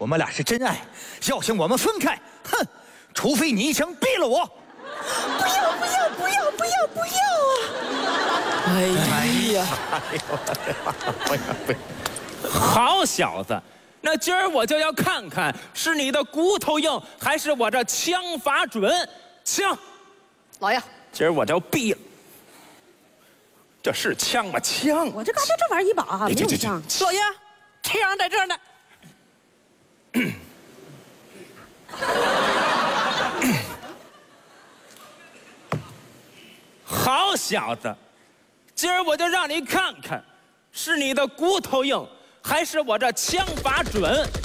我们俩是真爱，要想我们分开，哼，除非你一枪毙了我。 不要不要不要不要不要啊！哎呀， 不要！ 好小子，那今儿我就要看看是你的骨头硬，还是我这枪法准。枪， 老爷， 今儿我就毙了。这是枪吗？枪！ 我这刚才这玩意儿一把没有枪。 老爷，枪在这儿呢。好小子，今儿我就让你看看，是你的骨头硬，还是我这枪法准。